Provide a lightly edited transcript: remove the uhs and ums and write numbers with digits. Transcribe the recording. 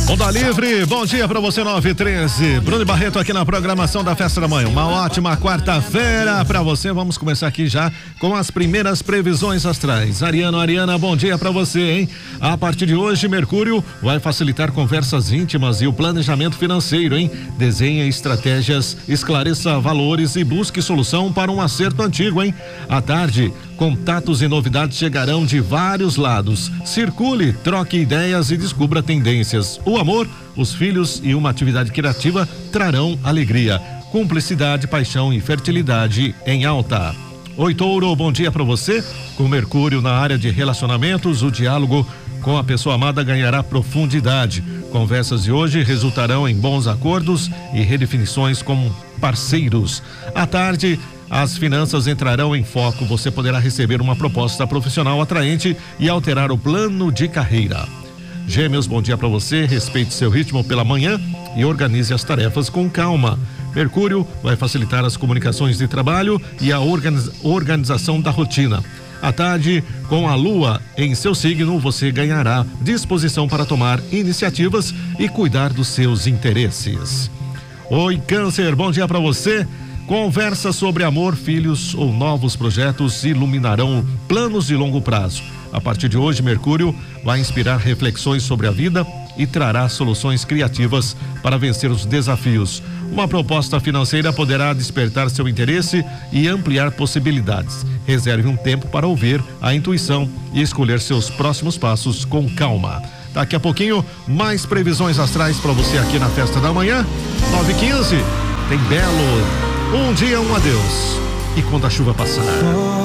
Onda Livre, bom dia pra você, 9h13. Bruno Barreto aqui na programação da Festa da Manhã. Uma ótima quarta-feira pra você. Vamos começar aqui já com as primeiras previsões astrais. Ariana, bom dia pra você, hein? A partir de hoje, Mercúrio vai facilitar conversas íntimas e o planejamento financeiro, hein? Desenhe estratégias, esclareça valores e busque solução para um acerto antigo, hein? À tarde, contatos e novidades chegarão de vários lados. Circule, troque ideias e descubra tendências. O amor, os filhos e uma atividade criativa trarão alegria, cumplicidade, paixão e fertilidade em alta. Oi, Touro, bom dia para você. Com Mercúrio na área de relacionamentos, o diálogo com a pessoa amada ganhará profundidade. Conversas de hoje resultarão em bons acordos e redefinições com parceiros. À tarde, as finanças entrarão em foco. Você poderá receber uma proposta profissional atraente e alterar o plano de carreira. Gêmeos, bom dia para você. Respeite seu ritmo pela manhã e organize as tarefas com calma. Mercúrio vai facilitar as comunicações de trabalho e a organização da rotina. À tarde, com a lua em seu signo, você ganhará disposição para tomar iniciativas e cuidar dos seus interesses. Oi, Câncer, bom dia para você. Conversa sobre amor, filhos ou novos projetos iluminarão planos de longo prazo. A partir de hoje, Mercúrio vai inspirar reflexões sobre a vida e trará soluções criativas para vencer os desafios. Uma proposta financeira poderá despertar seu interesse e ampliar possibilidades. Reserve um tempo para ouvir a intuição e escolher seus próximos passos com calma. Daqui a pouquinho, mais previsões astrais para você aqui na Festa da Manhã. 9h15, tem Belo. Um dia, um adeus. E quando a chuva passar.